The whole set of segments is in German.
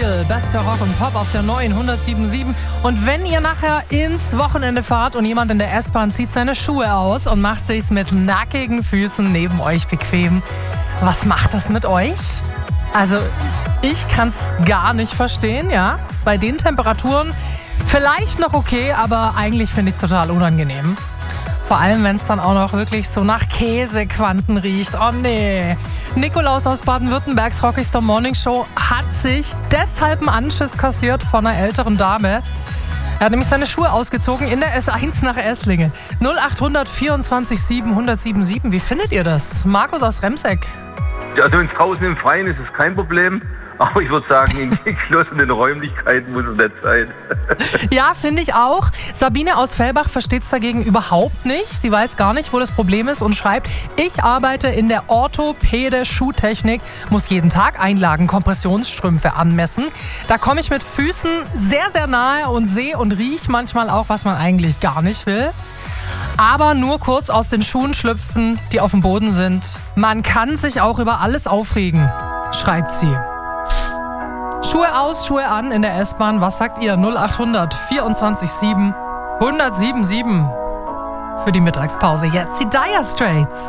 Seal, bester Rock und Pop auf der neuen 107.7. Und wenn ihr nachher ins Wochenende fahrt und jemand in der S-Bahn zieht seine Schuhe aus und macht sich's mit nackigen Füßen neben euch bequem, was macht das mit euch? Also, ich kann's gar nicht verstehen, ja. Bei den Temperaturen vielleicht noch okay, aber eigentlich finde ich's total unangenehm. Vor allem, wenn es dann auch noch wirklich so nach Käsequanten riecht. Oh nee. Nikolaus aus Baden-Württembergs Rockigster Morning Show hat sich deshalb einen Anschiss kassiert von einer älteren Dame. Er hat nämlich seine Schuhe ausgezogen in der S1 nach Esslingen. 0800 24 7 1077. Wie findet ihr das? Markus aus Remseck. Also wenn es draußen im Freien ist, ist kein Problem. Aber ich würde sagen, in geschlossenen Räumlichkeiten muss es nicht sein. Ja, finde ich auch. Sabine aus Fellbach versteht es dagegen überhaupt nicht. Sie weiß gar nicht, wo das Problem ist und schreibt, ich arbeite in der Orthopäde-Schuhtechnik, muss jeden Tag Einlagen, Kompressionsstrümpfe anmessen. Da komme ich mit Füßen sehr, sehr nahe und sehe und rieche manchmal auch, was man eigentlich gar nicht will. Aber nur kurz aus den Schuhen schlüpfen, die auf dem Boden sind. Man kann sich auch über alles aufregen, schreibt sie. Schuhe aus, Schuhe an in der S-Bahn. Was sagt ihr? 0800 24 7 1077 für die Mittagspause. Jetzt die Dire Straits.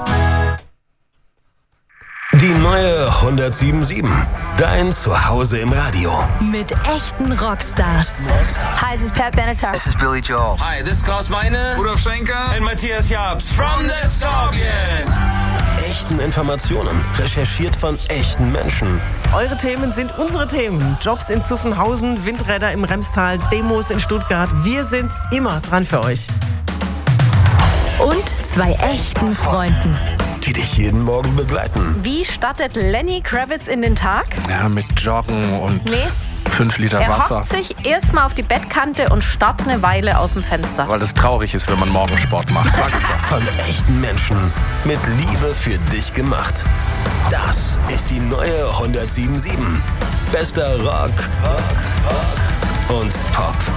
Die neue 107.7. Dein Zuhause im Radio. Mit echten Rockstars. Hi, this is Pat Benatar. This is Billy Joel. Hi, this is Klaus Meine. Rudolf Schenker. And Matthias Jabs. From the Scorpions. Echten Informationen, recherchiert von echten Menschen. Eure Themen sind unsere Themen. Jobs in Zuffenhausen, Windräder im Remstal, Demos in Stuttgart. Wir sind immer dran für euch. Und zwei echten Freunden, Die dich jeden Morgen begleiten. Wie startet Lenny Kravitz in den Tag? Ja, mit Joggen und 5 Liter Er Wasser. hockt sich erstmal auf die Bettkante und starrt eine Weile aus dem Fenster. Weil es traurig ist, wenn man morgen Sport macht. Sag ich doch. Von echten Menschen. Mit Liebe für dich gemacht. Das ist die neue 107.7. Bester Rock und Pop.